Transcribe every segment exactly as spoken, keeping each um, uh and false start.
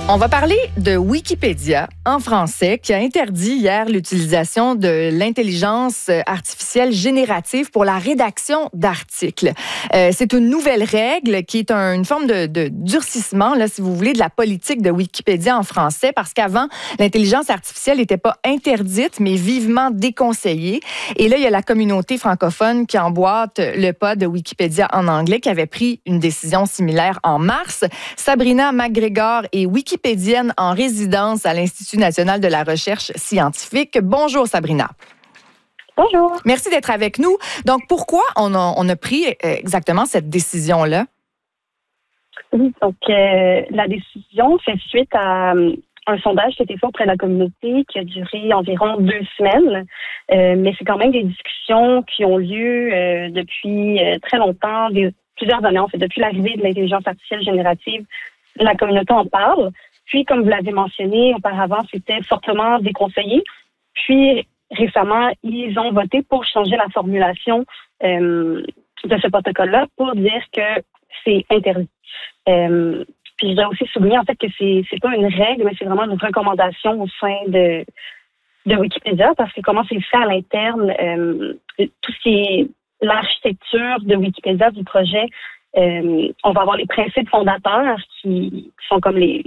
On va parler de Wikipédia en français qui a interdit hier l'utilisation de l'intelligence artificielle générative pour la rédaction d'articles. Euh, c'est une nouvelle règle qui est un, une forme de, de durcissement, là, si vous voulez, de la politique de Wikipédia en français parce qu'avant, l'intelligence artificielle n'était pas interdite, mais vivement déconseillée. Et là, il y a la communauté francophone qui emboîte le pas de Wikipédia en anglais qui avait pris une décision similaire en mars. Sabrina McGregor est Wikipédienne en résidence à l'Institut national de la recherche scientifique. Bonjour Sabrina. Bonjour. Merci d'être avec nous. Donc, pourquoi on a, on a pris exactement cette décision-là? Oui, donc euh, la décision fait suite à euh, un sondage qui a été fait auprès de la communauté qui a duré environ deux semaines. Euh, mais c'est quand même des discussions qui ont lieu euh, depuis euh, très longtemps, des, plusieurs années, en fait, depuis l'arrivée de l'intelligence artificielle générative. La communauté en parle. Puis, comme vous l'avez mentionné auparavant, c'était fortement déconseillé. Puis, récemment, ils ont voté pour changer la formulation euh, de ce protocole-là pour dire que c'est interdit. Euh, puis, je dois aussi souligner, en fait, que c'est c'est pas une règle, mais c'est vraiment une recommandation au sein de, de Wikipédia parce que comment c'est fait à l'interne, euh, tout ce qui est l'architecture de Wikipédia, du projet, Euh, on va avoir les principes fondateurs qui, qui sont comme les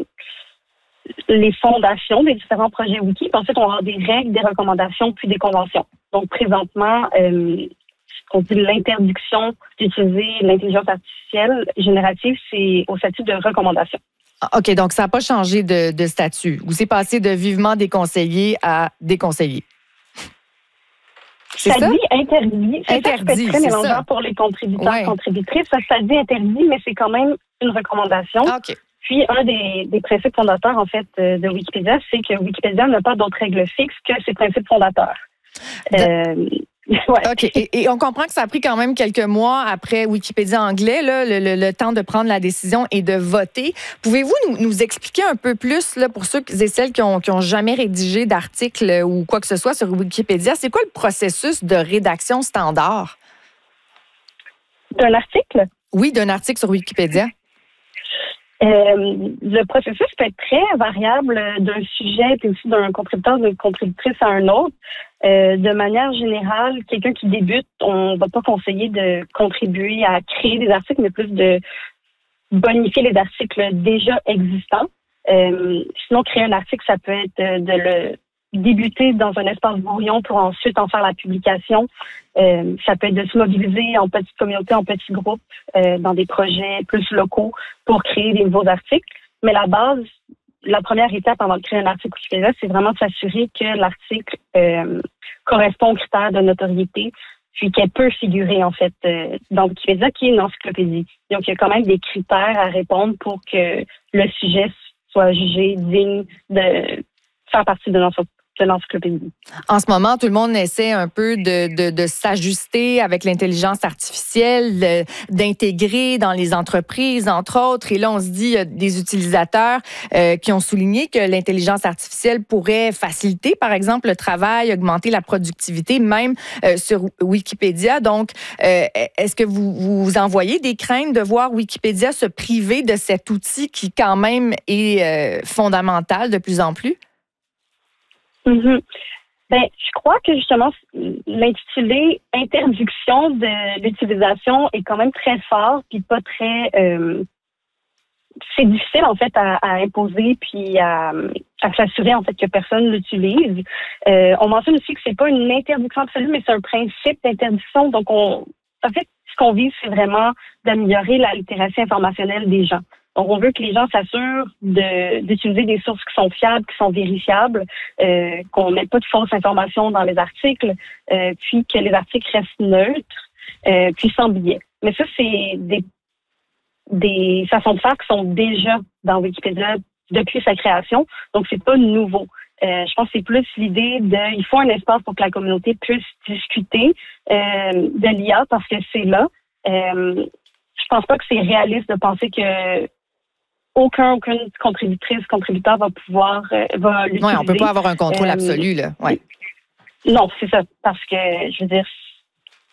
les fondations des différents projets wiki. Puis ensuite, on va avoir des règles, des recommandations, puis des conventions. Donc, présentement, euh, ce qu'on dit l'interdiction d'utiliser l'intelligence artificielle générative, c'est au statut de recommandation. OK, donc ça n'a pas changé de, de statut. Vous c'est passé de vivement déconseillé à déconseillé. C'est ça, ça dit interdit. C'est interdit, ça, c'est très mélangeant pour les contributeurs, ouais. contributrices. Ça, ça dit interdit, mais c'est quand même une recommandation. Ah, OK. Puis, un des, des principes fondateurs, en fait, de Wikipédia, c'est que Wikipédia n'a pas d'autres règles fixes que ses principes fondateurs. De... Euh, ouais. OK. Et, et on comprend que ça a pris quand même quelques mois après Wikipédia anglais, là, le, le, le temps de prendre la décision et de voter. Pouvez-vous nous, nous expliquer un peu plus, là, pour ceux et celles qui ont, qui ont jamais rédigé d'article ou quoi que ce soit sur Wikipédia, c'est quoi le processus de rédaction standard? D'un article? Oui, d'un article sur Wikipédia. Euh, le processus peut être très variable d'un sujet et aussi d'un contributeur, d'une contributrice à un autre. Euh, de manière générale, quelqu'un qui débute, on ne va pas conseiller de contribuer à créer des articles, mais plus de bonifier les articles déjà existants. Euh, sinon, créer un article, ça peut être de le débuter dans un espace brouillon pour ensuite en faire la publication. Euh, ça peut être de se mobiliser en petites communautés, en petits groupes, euh, dans des projets plus locaux pour créer des nouveaux articles. Mais la base, la première étape avant de créer un article Wikipédia, c'est vraiment de s'assurer que l'article euh, correspond aux critères de notoriété, puis qu'elle peut figurer en fait euh, dans Wikipédia, qui est une encyclopédie. Donc, il y a quand même des critères à répondre pour que le sujet soit jugé digne de faire partie de l'encyclopédie. de l'encyclopédie. En ce moment, tout le monde essaie un peu de, de, de s'ajuster avec l'intelligence artificielle, de, d'intégrer dans les entreprises, entre autres. Et là, on se dit, il y a des utilisateurs euh, qui ont souligné que l'intelligence artificielle pourrait faciliter, par exemple, le travail, augmenter la productivité, même euh, sur Wikipédia. Donc, euh, est-ce que vous, vous envoyez des craintes de voir Wikipédia se priver de cet outil qui, quand même, est euh, fondamental de plus en plus? Mm-hmm. Ben, je crois que justement l'intitulé interdiction de l'utilisation est quand même très fort puis pas très euh, c'est difficile en fait à, à imposer puis à, à s'assurer en fait que personne l'utilise. Euh, on mentionne aussi que c'est pas une interdiction absolue, mais c'est un principe d'interdiction. Donc on en fait ce qu'on vise, c'est vraiment d'améliorer la littératie informationnelle des gens. Donc, on veut que les gens s'assurent de, d'utiliser des sources qui sont fiables, qui sont vérifiables, euh, qu'on ne mette pas de fausses informations dans les articles, euh, puis que les articles restent neutres, euh, puis sans biais. Mais ça, c'est des, des façons de faire qui sont déjà dans Wikipédia depuis sa création. Donc, c'est pas nouveau. Euh, je pense que c'est plus l'idée de, il faut un espace pour que la communauté puisse discuter euh, de l'I A parce que c'est là. Euh, je pense pas que c'est réaliste de penser que aucun, aucune contributrice, contributeur va pouvoir, euh, va l'utiliser. Oui, on peut pas avoir un contrôle euh, absolu, là. Ouais. Non, c'est ça. Parce que, je veux dire,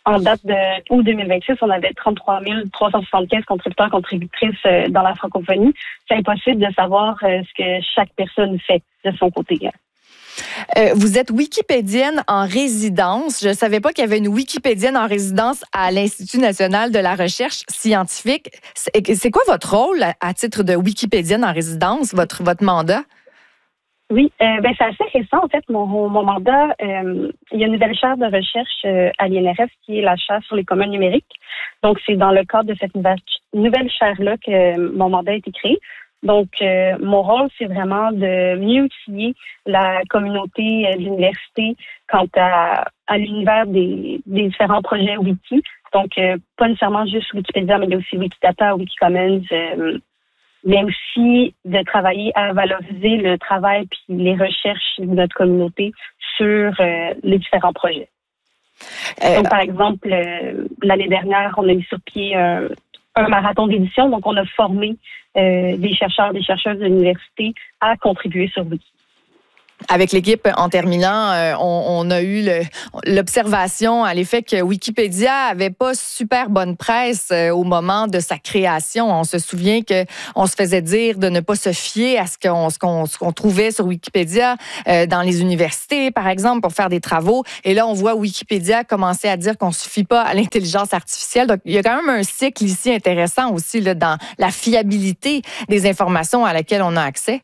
en date de août deux mille vingt-six, on avait trente-trois mille trois cent soixante-quinze contributeurs, contributrices euh, dans la francophonie. C'est impossible de savoir euh, ce que chaque personne fait de son côté. Euh, vous êtes wikipédienne en résidence. Je ne savais pas qu'il y avait une wikipédienne en résidence à l'Institut national de la recherche scientifique. C'est, c'est quoi votre rôle à, à titre de wikipédienne en résidence, votre, votre mandat? Oui, euh, ben c'est assez récent en fait. Mon, mon mandat, euh, il y a une nouvelle chaire de recherche euh, à l'I N R S qui est la chaire sur les communs numériques. Donc c'est dans le cadre de cette nouvelle, nouvelle chaire-là que euh, mon mandat a été créé. Donc euh, mon rôle, c'est vraiment de mieux outiller la communauté euh, de l'université quant à, à l'univers des, des différents projets Wiki. Donc euh, pas nécessairement juste Wikipédia, mais il y a aussi Wikidata, Wikicommons. Euh, mais aussi de travailler à valoriser le travail puis les recherches de notre communauté sur euh, les différents projets. Euh, donc, par exemple, euh, l'année dernière, on a mis sur pied un, un marathon d'édition. Donc, on a formé euh, des chercheurs, des chercheuses de l'université à contribuer sur Wiki. Avec l'équipe, en terminant, euh, on, on a eu le, l'observation à l'effet que Wikipédia avait pas super bonne presse euh, au moment de sa création. On se souvient qu'on se faisait dire de ne pas se fier à ce qu'on, ce qu'on, ce qu'on trouvait sur Wikipédia euh, dans les universités, par exemple, pour faire des travaux. Et là, on voit Wikipédia commencer à dire qu'on ne se fie pas à l'intelligence artificielle. Donc, il y a quand même un cycle ici intéressant aussi là, dans la fiabilité des informations à laquelle on a accès.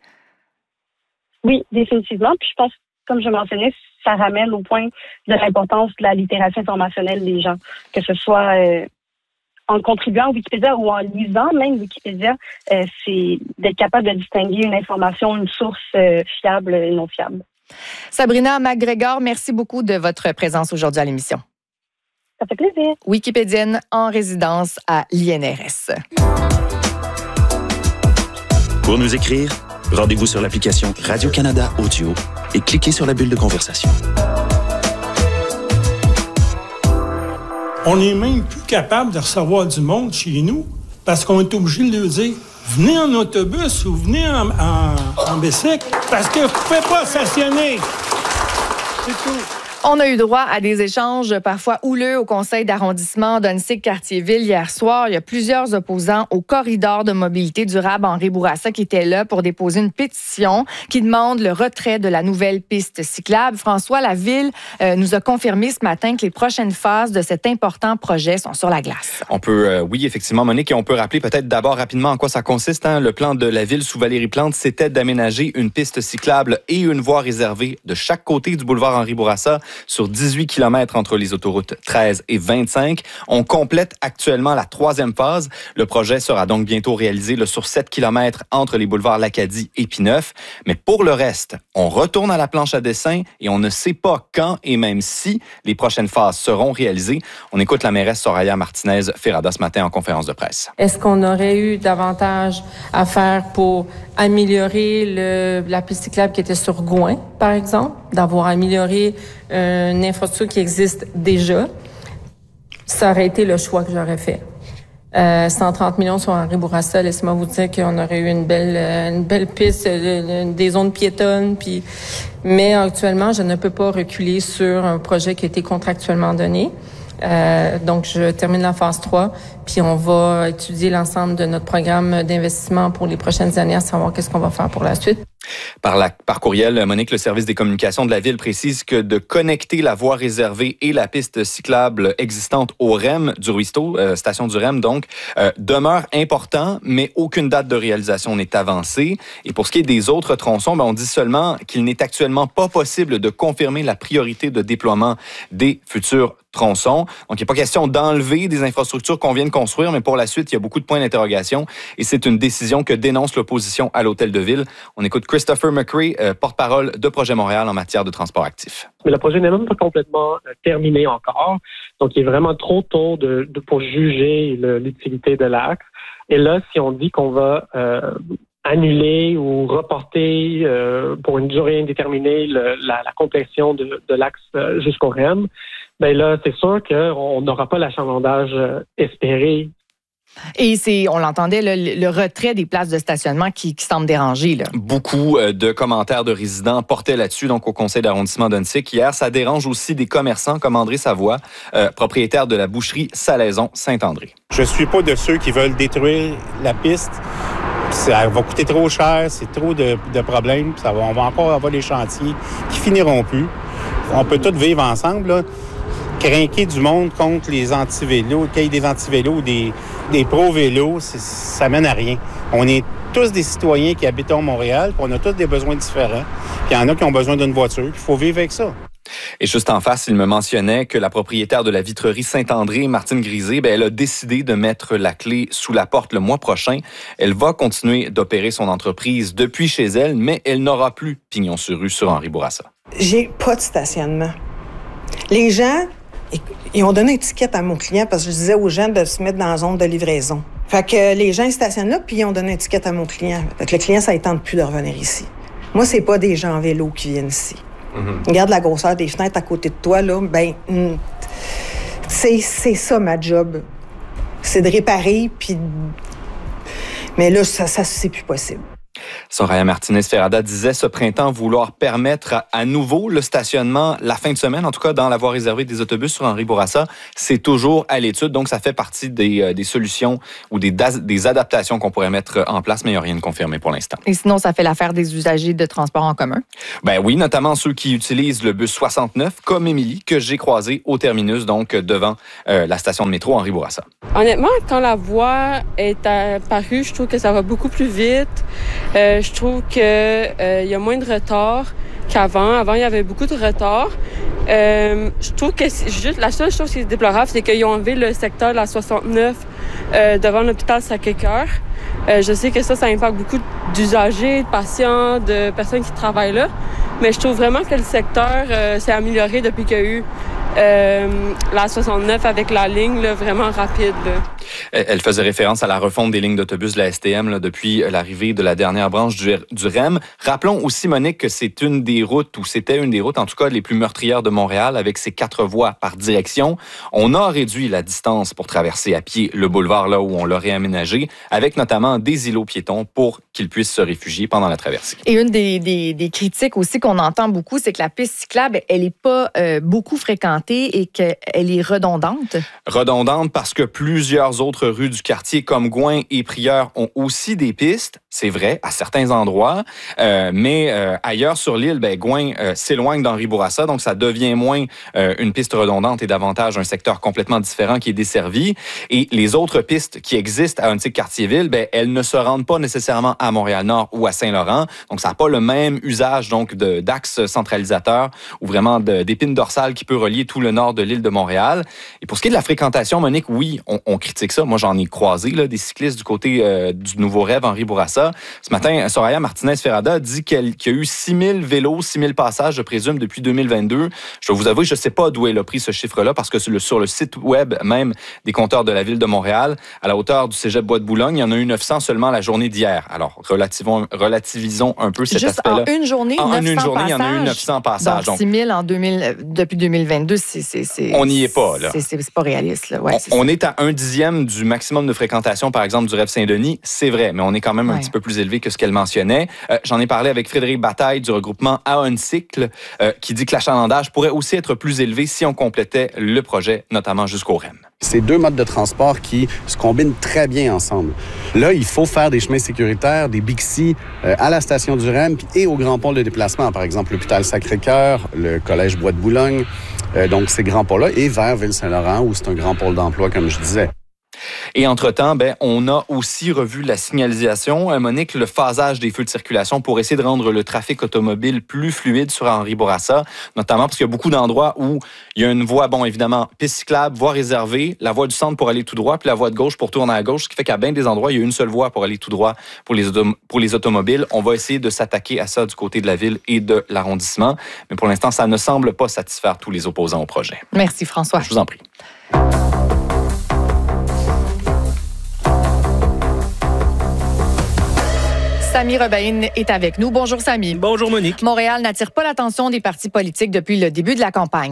Oui, définitivement. Puis je pense, comme je mentionnais, ça ramène au point de l'importance de la littératie informationnelle des gens, que ce soit euh, en contribuant à Wikipédia ou en lisant même Wikipédia, euh, c'est d'être capable de distinguer une information, une source euh, fiable et non fiable. Sabrina McGregor, merci beaucoup de votre présence aujourd'hui à l'émission. Ça fait plaisir. Wikipédienne en résidence à l'I N R S. Pour nous écrire, rendez-vous sur l'application Radio-Canada Audio et cliquez sur la bulle de conversation. On n'est même plus capable de recevoir du monde chez nous parce qu'on est obligé de leur dire « Venez en autobus ou venez en, en, en bicycle parce que vous ne pouvez pas stationner. » C'est tout. On a eu droit à des échanges parfois houleux au conseil d'arrondissement d'Onsic-Cartierville hier soir. Il y a plusieurs opposants au corridor de mobilité durable Henri Bourassa qui étaient là pour déposer une pétition qui demande le retrait de la nouvelle piste cyclable. François, la Ville euh, nous a confirmé ce matin que les prochaines phases de cet important projet sont sur la glace. On peut, euh, oui, effectivement, Monique, et on peut rappeler peut-être d'abord rapidement en quoi ça consiste. Hein? Le plan de la Ville sous Valérie Plante, c'était d'aménager une piste cyclable et une voie réservée de chaque côté du boulevard Henri Bourassa sur dix-huit kilomètres entre les autoroutes treize et vingt-cinq. On complète actuellement la troisième phase. Le projet sera donc bientôt réalisé là, sur sept kilomètres entre les boulevards L'Acadie et Pineuf. Mais pour le reste, on retourne à la planche à dessin et on ne sait pas quand et même si les prochaines phases seront réalisées. On écoute la mairesse Soraya Martinez-Ferrada ce matin en conférence de presse. Est-ce qu'on aurait eu davantage à faire pour améliorer le, la piste cyclable qui était sur Gouin, par exemple, d'avoir amélioré euh, une infrastructure qui existe déjà? Ça aurait été le choix que j'aurais fait. Euh, cent trente millions sur Henri Bourassa, laissez-moi vous dire qu'on aurait eu une belle, une belle piste, euh, des zones piétonnes. Puis, mais actuellement, je ne peux pas reculer sur un projet qui a été contractuellement donné. Euh, donc, je termine la phase trois, puis on va étudier l'ensemble de notre programme d'investissement pour les prochaines années, à savoir qu'est-ce qu'on va faire pour la suite. Par, la, par courriel, Monique, le service des communications de la Ville précise que de connecter la voie réservée et la piste cyclable existante au R E M du Ruisseau, euh, station du R E M donc, euh, demeure important, mais aucune date de réalisation n'est avancée. Et pour ce qui est des autres tronçons, ben, on dit seulement qu'il n'est actuellement pas possible de confirmer la priorité de déploiement des futurs tronçons. Donc, il n'est pas question d'enlever des infrastructures qu'on vient de construire, mais pour la suite, il y a beaucoup de points d'interrogation et c'est une décision que dénonce l'opposition à l'Hôtel de Ville. On écoute Christopher McCree, euh, porte-parole de Projet Montréal en matière de transport actif. Mais le projet n'est même pas complètement euh, terminé encore. Donc, il est vraiment trop tôt de, de, pour juger le, l'utilité de l'axe. Et là, si on dit qu'on va euh, annuler ou reporter euh, pour une durée indéterminée le, la, la complétion de, de l'axe euh, jusqu'au R E M, ben là, c'est sûr qu'on n'aura pas l'achalandage euh, espéré Et c'est, on l'entendait, là, le retrait des places de stationnement qui, qui semble déranger. Là. Beaucoup de commentaires de résidents portaient là-dessus, donc au conseil d'arrondissement d'Unsick hier. Ça dérange aussi des commerçants comme André Savoie, euh, propriétaire de la boucherie Salaison Saint-André. Je suis pas de ceux qui veulent détruire la piste. Ça va coûter trop cher, c'est trop de, de problèmes. Ça va, on va encore avoir des chantiers qui finiront plus. On peut tous vivre ensemble, là. Crinquer du monde contre les anti-vélos, qu'il y ait des anti-vélos ou des, des pro-vélos, ça mène à rien. On est tous des citoyens qui habitent à Montréal, puis on a tous des besoins différents. Puis il y en a qui ont besoin d'une voiture, puis il faut vivre avec ça. Et juste en face, il me mentionnait que la propriétaire de la vitrerie Saint-André, Martine Grisé, bien, elle a décidé de mettre la clé sous la porte le mois prochain. Elle va continuer d'opérer son entreprise depuis chez elle, mais elle n'aura plus pignon sur rue sur Henri Bourassa. J'ai pas de stationnement. Les gens, ils ont donné une étiquette à mon client parce que je disais aux gens de se mettre dans la zone de livraison. Fait que les gens ils stationnent là, puis ils ont donné une étiquette à mon client. Fait que le client, ça ne tente plus de revenir ici. Moi, c'est pas des gens en vélo qui viennent ici. Mm-hmm. Regarde la grosseur des fenêtres à côté de toi, là, ben, c'est, c'est ça ma job. C'est de réparer, puis... Mais là, ça, ça c'est plus possible. Soraya Martinez-Ferrada disait ce printemps vouloir permettre à, à nouveau le stationnement la fin de semaine, en tout cas dans la voie réservée des autobus sur Henri Bourassa. C'est toujours à l'étude, donc ça fait partie des, euh, des solutions ou des, des adaptations qu'on pourrait mettre en place, mais il n'y a rien de confirmé pour l'instant. Et sinon, ça fait l'affaire des usagers de transport en commun? Ben oui, notamment ceux qui utilisent le bus soixante-neuf, comme Émilie, que j'ai croisé au terminus, donc devant euh, la station de métro Henri Bourassa. Honnêtement, quand la voie est apparue, je trouve que ça va beaucoup plus vite. Euh, je trouve qu'il euh, y a moins de retard qu'avant. Avant, il y avait beaucoup de retard. Euh, je trouve que c'est juste la seule chose qui est déplorable, c'est qu'ils ont enlevé le secteur de la soixante-neuf euh, devant l'hôpital Sacré-Cœur. Euh, je sais que ça, ça impacte beaucoup d'usagers, de patients, de personnes qui travaillent là. Mais je trouve vraiment que le secteur euh, s'est amélioré depuis qu'il y a eu euh, la soixante-neuf avec la ligne là, vraiment rapide. Là. Elle faisait référence à la refonte des lignes d'autobus de la S T M là, depuis l'arrivée de la dernière branche du, du R E M. Rappelons aussi, Monique, que c'est une des routes, ou c'était une des routes, en tout cas, les plus meurtrières de Montréal, avec ses quatre voies par direction. On a réduit la distance pour traverser à pied le boulevard là où on l'a réaménagé, avec notamment des îlots piétons pour qu'ils puissent se réfugier pendant la traversée. Et une des, des, des critiques aussi qu'on entend beaucoup, c'est que la piste cyclable, elle n'est pas euh, beaucoup fréquentée et qu'elle est redondante. Redondante parce que plusieurs autres rues du quartier, comme Gouin et Prieure, ont aussi des pistes. C'est vrai, à certains endroits. Euh, mais euh, ailleurs sur l'île, ben, Gouin euh, s'éloigne d'Henri Bourassa, donc ça devient moins euh, une piste redondante et davantage un secteur complètement différent qui est desservi. Et les autres pistes qui existent à Unsick-Cartierville, ben, elles ne se rendent pas nécessairement à Montréal-Nord ou à Saint-Laurent. Donc, ça n'a pas le même usage donc de, d'axe centralisateur ou vraiment de, d'épine dorsale qui peut relier tout le nord de l'île de Montréal. Et pour ce qui est de la fréquentation, Monique, oui, on, on critique ça. Moi, j'en ai croisé là, des cyclistes du côté euh, du Nouveau Rêve, Henri Bourassa. Ce matin, Soraya Martinez-Ferrada dit qu'elle, qu'il y a eu six mille vélos, six mille passages, je présume, depuis deux mille vingt-deux. Je dois vous avouer, je ne sais pas d'où elle a pris ce chiffre-là, parce que sur le, sur le site web même des compteurs de la Ville de Montréal, à la hauteur du cégep Bois-de-Boulogne, il y en a eu neuf cents seulement la journée d'hier. Alors, relativisons, relativisons un peu cet Juste aspect-là. En une journée, en neuf cents une journée, passages. Il y en a eu neuf cents passages. Donc, six mille en deux mille, depuis deux mille vingt-deux, c'est... c'est, c'est on n'y est pas, là. C'est, c'est, c'est pas réaliste, là. Ouais, on, c'est on est à un dixième du maximum de fréquentation, par exemple, du Rêve Saint-Denis. C'est vrai, mais on est quand même ouais. un petit peu plus élevé que ce qu'elle mentionnait. Euh, j'en ai parlé avec Frédéric Bataille du regroupement À Uncycle, euh, qui dit que l'achalandage pourrait aussi être plus élevé si on complétait le projet, notamment jusqu'au R E M. C'est deux modes de transport qui se combinent très bien ensemble. Là, il faut faire des chemins sécuritaires, des Bixi euh, à la station du R E M et au grand pôle de déplacement, par exemple l'hôpital Sacré-Cœur, le collège Bois-de-Boulogne, euh, donc ces grands pôles-là, et vers Ville-Saint-Laurent, où c'est un grand pôle d'emploi, comme je disais. Et entre-temps, ben, on a aussi revu la signalisation. Monique, le phasage des feux de circulation pour essayer de rendre le trafic automobile plus fluide sur Henri Bourassa, notamment parce qu'il y a beaucoup d'endroits où il y a une voie, bon, évidemment, piste cyclable, voie réservée, la voie du centre pour aller tout droit, puis la voie de gauche pour tourner à gauche, ce qui fait qu'à bien des endroits, il y a une seule voie pour aller tout droit pour les, autom- pour les automobiles. On va essayer de s'attaquer à ça du côté de la ville et de l'arrondissement. Mais pour l'instant, ça ne semble pas satisfaire tous les opposants au projet. Merci, François. Je vous en prie. Samy Rebahin est avec nous. Bonjour, Samy. Bonjour, Monique. Montréal n'attire pas l'attention des partis politiques depuis le début de la campagne.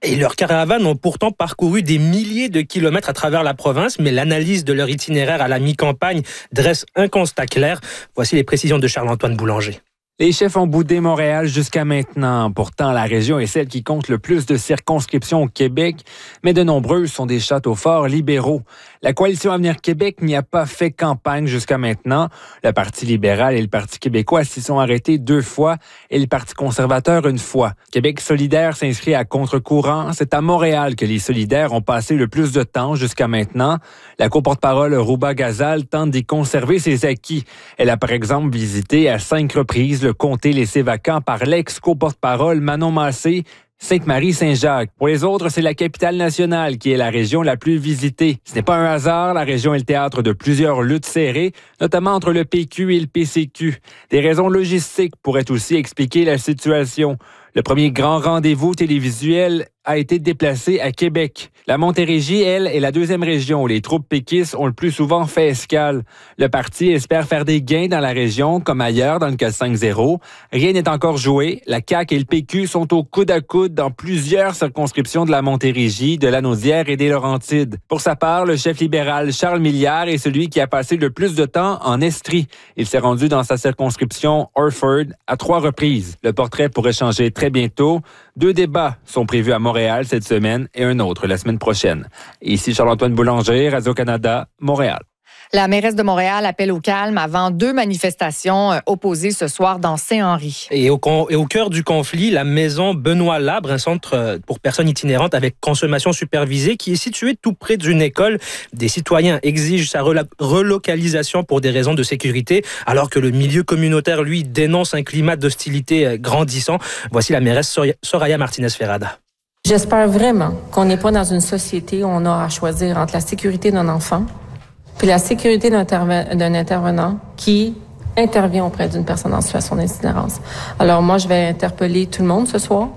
Et leurs caravanes ont pourtant parcouru des milliers de kilomètres à travers la province, mais l'analyse de leur itinéraire à la mi-campagne dresse un constat clair. Voici les précisions de Charles-Antoine Boulanger. Les chefs ont boudé Montréal jusqu'à maintenant. Pourtant, la région est celle qui compte le plus de circonscriptions au Québec, mais de nombreuses sont des châteaux forts libéraux. La Coalition Avenir Québec n'y a pas fait campagne jusqu'à maintenant. Le Parti libéral et le Parti québécois s'y sont arrêtés deux fois et le Parti conservateur une fois. Québec solidaire s'inscrit à contre-courant. C'est à Montréal que les solidaires ont passé le plus de temps jusqu'à maintenant. La co-porte-parole Rouba Gazal tente d'y conserver ses acquis. Elle a par exemple visité à cinq reprises le comté laissé vacant par l'ex-co-porte-parole Manon Massé, Sainte-Marie-Saint-Jacques. Pour les autres, c'est la capitale nationale qui est la région la plus visitée. Ce n'est pas un hasard, la région est le théâtre de plusieurs luttes serrées, notamment entre le P Q et le P C Q. Des raisons logistiques pourraient aussi expliquer la situation. Le premier grand rendez-vous télévisuel a été déplacé à Québec. La Montérégie, elle, est la deuxième région où les troupes péquistes ont le plus souvent fait escale. Le parti espère faire des gains dans la région, comme ailleurs dans le cas cinq zéro. Rien n'est encore joué. La C A Q et le P Q sont au coude à coude dans plusieurs circonscriptions de la Montérégie, de la Naudière et des Laurentides. Pour sa part, le chef libéral Charles Milliard est celui qui a passé le plus de temps en Estrie. Il s'est rendu dans sa circonscription Orford à trois reprises. Le portrait pourrait changer très bientôt. Deux débats sont prévus à Montréal cette semaine et un autre la semaine prochaine. Ici Charles-Antoine Boulanger, Radio-Canada, Montréal. La mairesse de Montréal appelle au calme avant deux manifestations opposées ce soir dans Saint-Henri. Et au, con, et au cœur du conflit, la maison Benoît Labre, un centre pour personnes itinérantes avec consommation supervisée qui est situé tout près d'une école. Des citoyens exigent sa rela- relocalisation pour des raisons de sécurité, alors que le milieu communautaire, lui, dénonce un climat d'hostilité grandissant. Voici la mairesse Soraya Martinez-Ferrada. J'espère vraiment qu'on n'est pas dans une société où on a à choisir entre la sécurité d'un enfant puis la sécurité d'un, interve- d'un intervenant qui intervient auprès d'une personne en situation d'itinérance. Alors moi, je vais interpeller tout le monde ce soir.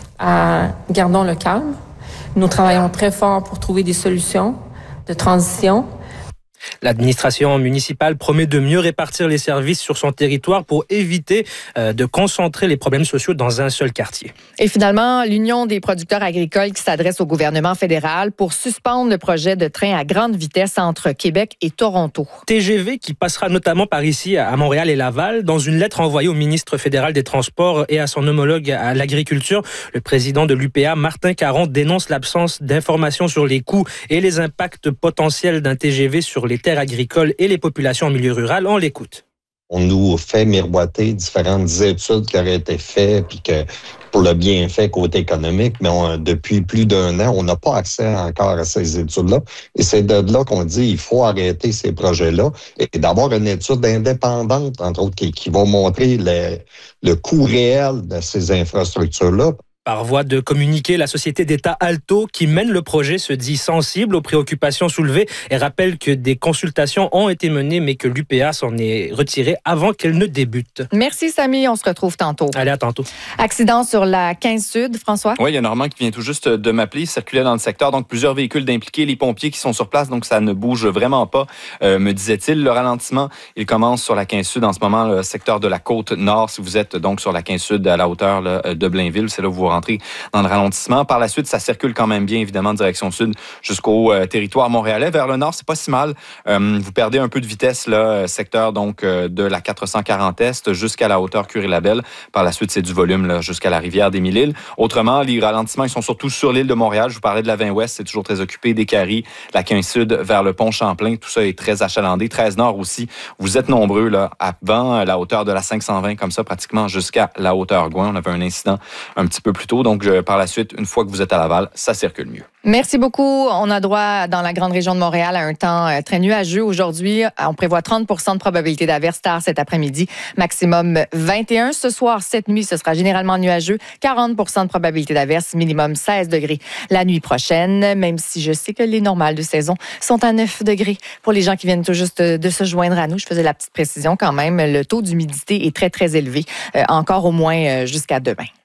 À, gardons le calme. Nous travaillons très fort pour trouver des solutions de transition. L'administration municipale promet de mieux répartir les services sur son territoire pour éviter euh, de concentrer les problèmes sociaux dans un seul quartier. Et finalement, l'Union des producteurs agricoles qui s'adresse au gouvernement fédéral pour suspendre le projet de train à grande vitesse entre Québec et Toronto. T G V qui passera notamment par ici à Montréal et Laval. Dans une lettre envoyée au ministre fédéral des Transports et à son homologue à l'agriculture, le président de l'U P A, Martin Caron, dénonce l'absence d'informations sur les coûts et les impacts potentiels d'un T G V sur les terres agricoles et les populations en milieu rural. On l'écoute. On nous fait miroiter différentes études qui auraient été faites puis que pour le bienfait côté économique, mais on, depuis plus d'un an, on n'a pas accès encore à ces études-là. Et c'est de là qu'on dit qu'il faut arrêter ces projets-là et d'avoir une étude indépendante, entre autres, qui, qui va montrer le, le coût réel de ces infrastructures-là. Par voie de communiqué, la société d'État Alto, qui mène le projet, se dit sensible aux préoccupations soulevées et rappelle que des consultations ont été menées, mais que l'U P A s'en est retirée avant qu'elle ne débute. Merci, Samy. On se retrouve tantôt. Allez, à tantôt. Accident sur la quinze Sud, François? Oui, il y a Normand qui vient tout juste de m'appeler. Il circulait dans le secteur, donc plusieurs véhicules d'impliqués, les pompiers qui sont sur place, donc ça ne bouge vraiment pas, euh, me disait-il. Le ralentissement, il commence sur la quinze Sud en ce moment, le secteur de la Côte-Nord. Si vous êtes donc sur la quinze Sud à la hauteur là, de Blainville, c'est là où vous rentrer dans le ralentissement. Par la suite, ça circule quand même bien, évidemment, direction sud jusqu'au euh, territoire montréalais. Vers le nord, c'est pas si mal. Euh, vous perdez un peu de vitesse, là, secteur donc euh, de la quatre cent quarante Est jusqu'à la hauteur Curie-Labelle. Par la suite, c'est du volume là, jusqu'à la rivière des Mille-Îles. Autrement, les ralentissements, ils sont surtout sur l'île de Montréal. Je vous parlais de la vingt Ouest, c'est toujours très occupé. Des Caries, la quinze Sud vers le pont Champlain, tout ça est très achalandé. treize Nord aussi. Vous êtes nombreux là, avant la hauteur de la cinq cent vingt, comme ça, pratiquement jusqu'à la hauteur Gouin. On avait un incident un petit peu plus tôt. Donc, je, par la suite, une fois que vous êtes à Laval, ça circule mieux. Merci beaucoup. On a droit, dans la grande région de Montréal, à un temps très nuageux. Aujourd'hui, on prévoit trente pour cent de probabilité d'averse tard cet après-midi. Maximum vingt et un. Ce soir, cette nuit, ce sera généralement nuageux. quarante pour cent de probabilité d'averse, minimum seize degrés. La nuit prochaine, même si je sais que les normales de saison sont à neuf degrés. Pour les gens qui viennent tout juste de se joindre à nous, je faisais la petite précision quand même. Le taux d'humidité est très, très élevé. Euh, encore au moins jusqu'à demain.